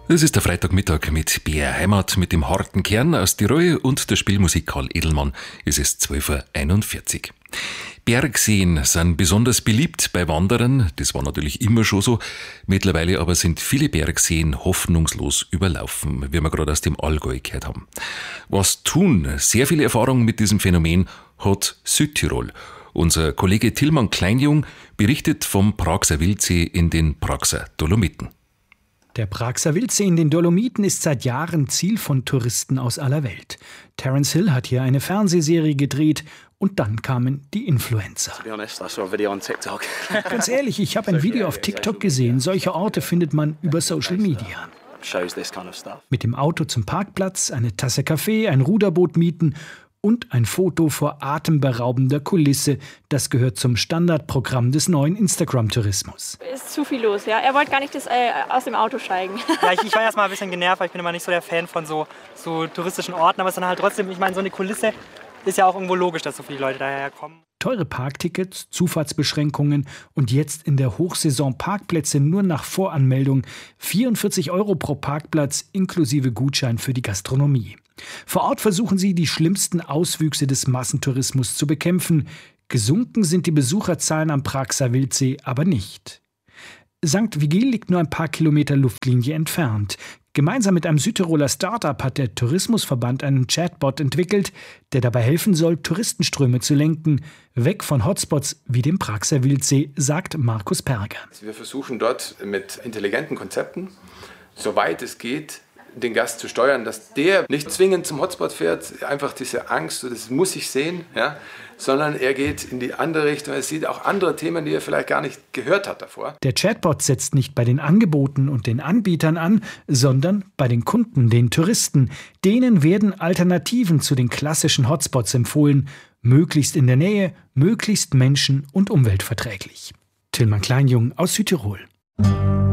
Es ist der Freitagmittag mit BR Heimat mit dem harten Kern aus Tirol und der Spielmusik Karl Edelmann. Es ist 12.41 Uhr. Bergseen sind besonders beliebt bei Wanderern. Das war natürlich immer schon so. Mittlerweile aber sind viele Bergseen hoffnungslos überlaufen, wie wir gerade aus dem Allgäu gehört haben. Was tun? Sehr viele Erfahrung mit diesem Phänomen hat Südtirol. Unser Kollege Tilman Kleinjung berichtet vom Praxer Wildsee in den Praxer Dolomiten. Der Praxer Wildsee in den Dolomiten ist seit Jahren Ziel von Touristen aus aller Welt. Terence Hill hat hier eine Fernsehserie gedreht und dann kamen die Influencer. Ganz ehrlich, ich habe ein Video auf TikTok gesehen. Solche Orte findet man über Social Media. Mit dem Auto zum Parkplatz, eine Tasse Kaffee, ein Ruderboot mieten und ein Foto vor atemberaubender Kulisse. Das gehört zum Standardprogramm des neuen Instagram-Tourismus. Ist zu viel los, ja. Er wollte gar nicht aus dem Auto steigen. Ja, ich war erstmal ein bisschen genervt, weil ich bin immer nicht so der Fan von so touristischen Orten. Aber es ist dann halt trotzdem, ich meine, so eine Kulisse ist ja auch irgendwo logisch, dass so viele Leute daher kommen. Teure Parktickets, Zufahrtsbeschränkungen und jetzt in der Hochsaison Parkplätze nur nach Voranmeldung. 44 € pro Parkplatz inklusive Gutschein für die Gastronomie. Vor Ort versuchen sie, die schlimmsten Auswüchse des Massentourismus zu bekämpfen. Gesunken sind die Besucherzahlen am Praxer Wildsee aber nicht. St. Vigil liegt nur ein paar Kilometer Luftlinie entfernt. Gemeinsam mit einem Südtiroler Start-up hat der Tourismusverband einen Chatbot entwickelt, der dabei helfen soll, Touristenströme zu lenken, weg von Hotspots wie dem Praxer Wildsee, sagt Markus Perger. Wir versuchen dort mit intelligenten Konzepten, soweit es geht, den Gast zu steuern, dass der nicht zwingend zum Hotspot fährt, einfach diese Angst, das muss ich sehen, ja, sondern er geht in die andere Richtung, er sieht auch andere Themen, die er vielleicht gar nicht gehört hat davor. Der Chatbot setzt nicht bei den Angeboten und den Anbietern an, sondern bei den Kunden, den Touristen. Denen werden Alternativen zu den klassischen Hotspots empfohlen, möglichst in der Nähe, möglichst menschen- und umweltverträglich. Tilman Kleinjung aus Südtirol.